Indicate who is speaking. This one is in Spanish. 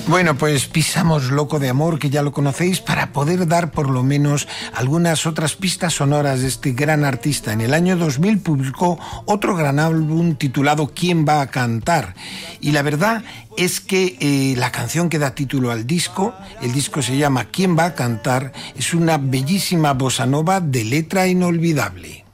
Speaker 1: Bueno, pues pisamos Loco de Amor, que ya lo conocéis, para poder dar por lo menos algunas otras pistas sonoras de este gran artista. En el año 2000 publicó otro gran álbum titulado ¿Quién va a cantar? Y la verdad es que la canción que da título al disco, el disco se llama ¿Quién va a cantar? Es una bellísima bossa nova de letra inolvidable.